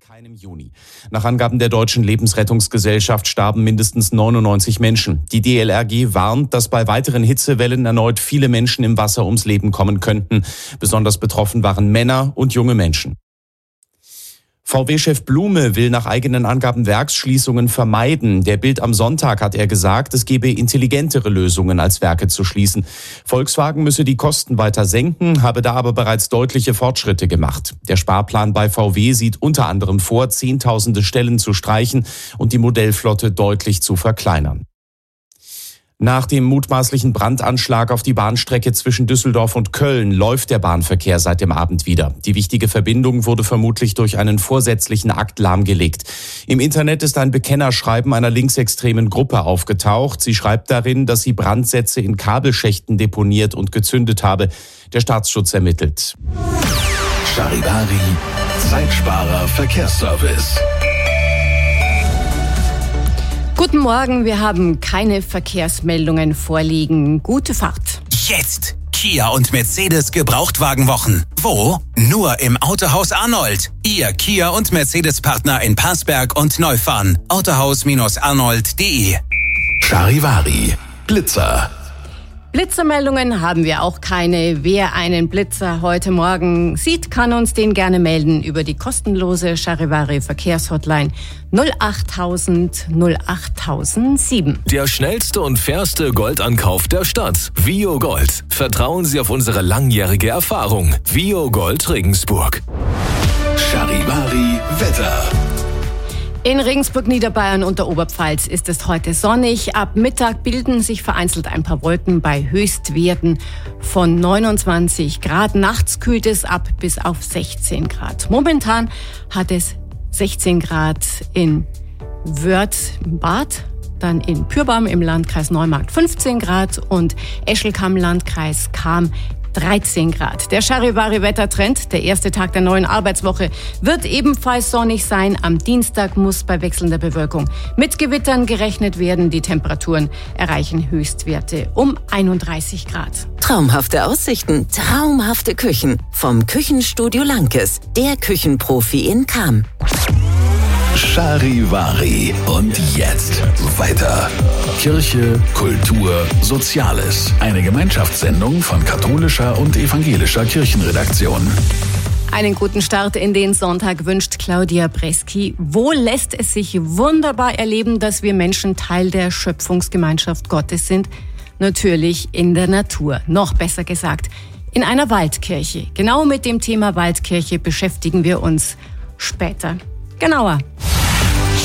keinem Juni. Nach Angaben der Deutschen Lebensrettungsgesellschaft starben mindestens 99 Menschen. Die DLRG warnt, dass bei weiteren Hitzewellen erneut viele Menschen im Wasser ums Leben kommen könnten. Besonders betroffen waren Männer und junge Menschen. VW-Chef Blume will nach eigenen Angaben Werksschließungen vermeiden. Der Bild am Sonntag hat er gesagt, es gebe intelligentere Lösungen als Werke zu schließen. Volkswagen müsse die Kosten weiter senken, habe da aber bereits deutliche Fortschritte gemacht. Der Sparplan bei VW sieht unter anderem vor, Zehntausende Stellen zu streichen und die Modellflotte deutlich zu verkleinern. Nach dem mutmaßlichen Brandanschlag auf die Bahnstrecke zwischen Düsseldorf und Köln läuft der Bahnverkehr seit dem Abend wieder. Die wichtige Verbindung wurde vermutlich durch einen vorsätzlichen Akt lahmgelegt. Im Internet ist ein Bekennerschreiben einer linksextremen Gruppe aufgetaucht. Sie schreibt darin, dass sie Brandsätze in Kabelschächten deponiert und gezündet habe. Der Staatsschutz ermittelt. Charivari, Zeitsparer Verkehrsservice. Guten Morgen, wir haben keine Verkehrsmeldungen vorliegen. Gute Fahrt. Jetzt! Kia und Mercedes Gebrauchtwagenwochen. Wo? Nur im Autohaus Arnold. Ihr Kia und Mercedes-Partner in Passberg und Neufahren. Autohaus-arnold.de. Charivari, Blitzer. Blitzermeldungen haben wir auch keine. Wer einen Blitzer heute Morgen sieht, kann uns den gerne melden über die kostenlose Charivari Verkehrshotline 08000 08007. Der schnellste und fairste Goldankauf der Stadt. Vio Gold. Vertrauen Sie auf unsere langjährige Erfahrung. Vio Gold Regensburg. Charivari Wetter. In Regensburg, Niederbayern und der Oberpfalz ist es heute sonnig. Ab Mittag bilden sich vereinzelt ein paar Wolken bei Höchstwerten von 29 Grad. Nachts kühlt es ab bis auf 16 Grad. Momentan hat es 16 Grad in Wörth, Bad, dann in Pyrbaum im Landkreis Neumarkt 15 Grad und Eschelkamm, Landkreis Cham 13 Grad. Der Charivari-Wettertrend, der erste Tag der neuen Arbeitswoche, wird ebenfalls sonnig sein. Am Dienstag muss bei wechselnder Bewölkung mit Gewittern gerechnet werden. Die Temperaturen erreichen Höchstwerte um 31 Grad. Traumhafte Aussichten, traumhafte Küchen. Vom Küchenstudio Lankes, der Küchenprofi in Cham. Charivari. Und jetzt weiter. Kirche, Kultur, Soziales. Eine Gemeinschaftssendung von katholischer und evangelischer Kirchenredaktion. Einen guten Start in den Sonntag wünscht Claudia Breski. Wo lässt es sich wunderbar erleben, dass wir Menschen Teil der Schöpfungsgemeinschaft Gottes sind? Natürlich in der Natur. Noch besser gesagt, in einer Waldkirche. Genau mit dem Thema Waldkirche beschäftigen wir uns später genauer.